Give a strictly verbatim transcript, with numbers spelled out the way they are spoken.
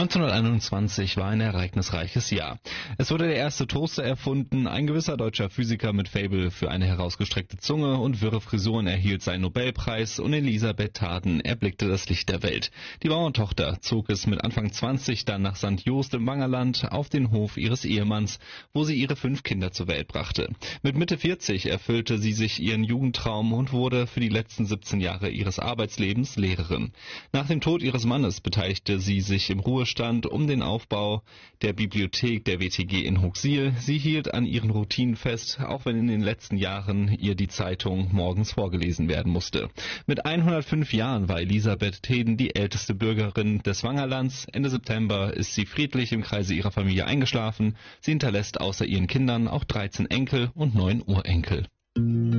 neunzehnhunderteinundzwanzig war ein ereignisreiches Jahr. Es wurde der erste Toaster erfunden, ein gewisser deutscher Physiker mit Faible für eine herausgestreckte Zunge und wirre Frisuren erhielt seinen Nobelpreis und Elisabeth Taden erblickte das Licht der Welt. Die Bauerntochter zog es mit Anfang zwanzig dann nach Sankt Jost im Wangerland auf den Hof ihres Ehemanns, wo sie ihre fünf Kinder zur Welt brachte. Mit Mitte vierzig erfüllte sie sich ihren Jugendtraum und wurde für die letzten siebzehn Jahre ihres Arbeitslebens Lehrerin. Nach dem Tod ihres Mannes beteiligte sie sich im Ruhestand um den Aufbau der Bibliothek der W T G in Hooksiel. Sie hielt an ihren Routinen fest, auch wenn in den letzten Jahren ihr die Zeitung morgens vorgelesen werden musste. Mit hundertfünf Jahren war Elisabeth Taden die älteste Bürgerin des Wangerlands. Ende September ist sie friedlich im Kreise ihrer Familie eingeschlafen. Sie hinterlässt außer ihren Kindern auch dreizehn Enkel und neun Urenkel.